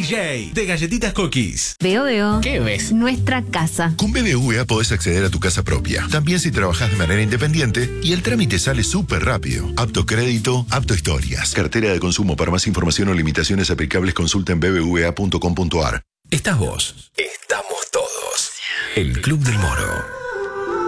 DJ de Galletitas Cookies. Veo. ¿Qué ves? Nuestra casa. Con BBVA podés acceder a tu casa propia. También si trabajás de manera independiente y el trámite sale súper rápido. Apto crédito, apto historias. Cartera de consumo. Para más información o limitaciones aplicables consulta en bbva.com.ar. Estás vos. Estamos todos. El Club del Moro.